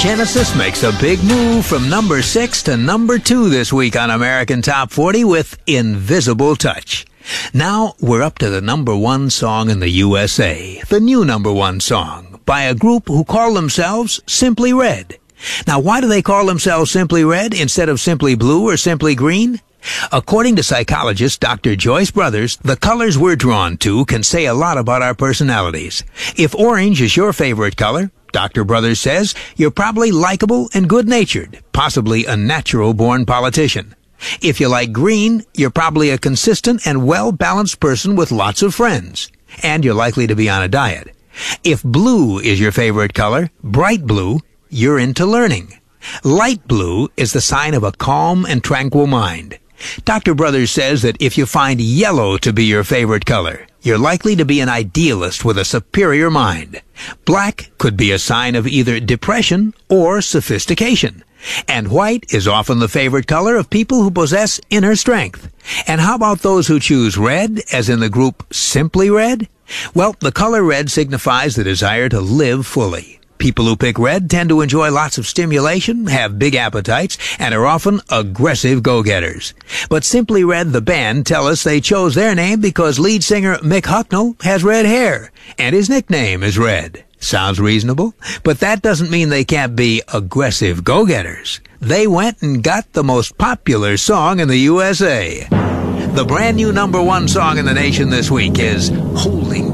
Genesis makes a big move from number 6 to number 2 this week on American Top 40 with Invisible Touch. Now we're up to the number 1 song in the USA, the new number 1 song, by a group who call themselves Simply Red. Now, why do they call themselves Simply Red instead of Simply Blue or Simply Green? According to psychologist Dr. Joyce Brothers, the colors we're drawn to can say a lot about our personalities. If orange is your favorite color, Dr. Brothers says you're probably likable and good-natured, possibly a natural-born politician. If you like green, you're probably a consistent and well-balanced person with lots of friends, and you're likely to be on a diet. If blue is your favorite color, bright blue, you're into learning. Light blue is the sign of a calm and tranquil mind. Dr. Brothers says that if you find yellow to be your favorite color, you're likely to be an idealist with a superior mind. Black could be a sign of either depression or sophistication. And white is often the favorite color of people who possess inner strength. And how about those who choose red, as in the group Simply Red? Well, the color red signifies the desire to live fully. People who pick red tend to enjoy lots of stimulation, have big appetites, and are often aggressive go-getters. But Simply Red, the band, tell us they chose their name because lead singer Mick Hucknall has red hair, and his nickname is Red. Sounds reasonable, but that doesn't mean they can't be aggressive go-getters. They went and got the most popular song in the USA. The brand new number 1 song in the nation this week is Holding